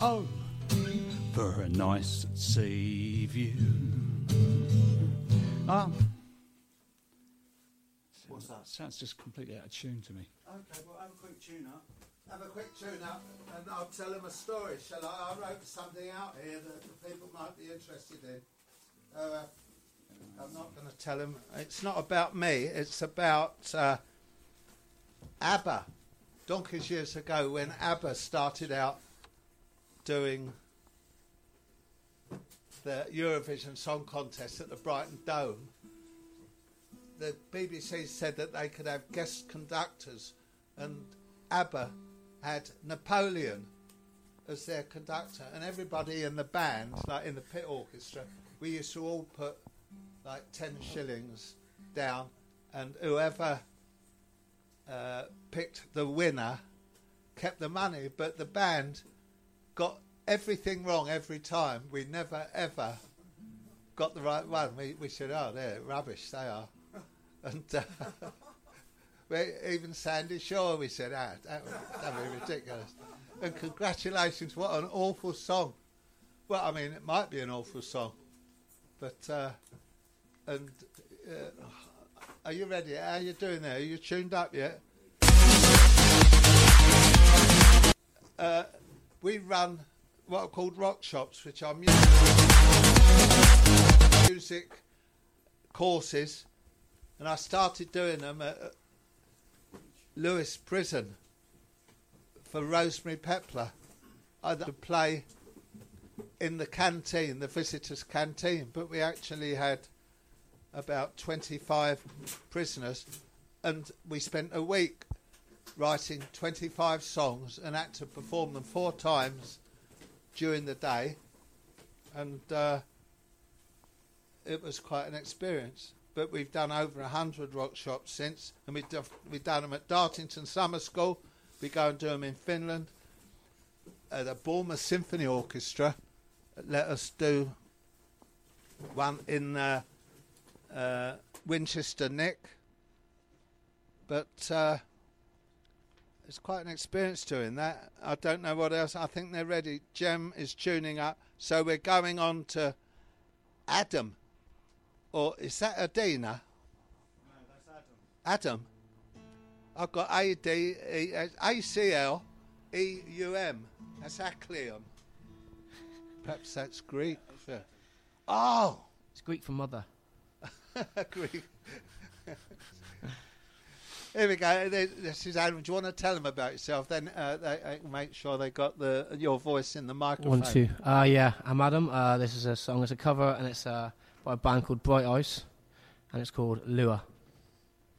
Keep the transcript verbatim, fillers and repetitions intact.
home for a nice sea view. Ah, What's that? Sounds just completely out of tune to me. Okay, well, have a quick tune up. Have a quick tune up, and I'll tell them a story, shall I? I wrote something out here that the people might be interested in. Uh, I'm not going to tell them. It's not about me. It's about uh, ABBA. Donkeys years ago, when ABBA started out doing the Eurovision Song Contest at the Brighton Dome, the B B C said that they could have guest conductors, and ABBA had Napoleon as their conductor, and everybody in the band, like in the pit orchestra, we used to all put like ten shillings down, and whoever uh, picked the winner kept the money. But the band got everything wrong every time. We never ever got the right one. We, we said, oh, they're rubbish, they are. And uh, we, even Sandy Shaw, we said, ah, that would be ridiculous. And congratulations, what an awful song. Well, I mean, it might be an awful song, but uh, and uh, are you ready? How are you doing there? Are you tuned up yet? Uh, we run what are called rock shops, which are music, music courses, and I started doing them at Lewes Prison for Rosemary Pepler. I would play in the canteen, the visitors' canteen, but we actually had about twenty-five prisoners, and we spent a week writing twenty-five songs and had to perform them four times during the day, and uh, it was quite an experience. But we've done over a hundred rock shops since, and we've, do, we've done them at Dartington Summer School. We go and do them in Finland. Uh, the Bournemouth Symphony Orchestra let us do one in uh, uh, Winchester Nick. But uh, it's quite an experience doing that. I don't know what else. I think they're ready. Jem is tuning up. So we're going on to Adam. Or is that Adina? No, that's Adam. Adam. I've got A D E A C L E U M. That's Acleum. Perhaps that's Greek. Yeah. Oh! It's Greek for mother. Greek. Here we go. This is Adam. Do you want to tell them about yourself? Then uh, they, they make sure they got the your voice in the microphone. One, two. Uh, yeah, I'm Adam. Uh, this is a song as a cover, and it's uh, by a band called Bright Eyes, and it's called Lure.